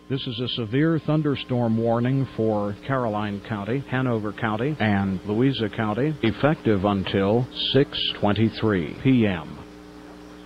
This is a severe thunderstorm warning for Caroline County, Hanover County, and Louisa County, effective until 6:23 p.m.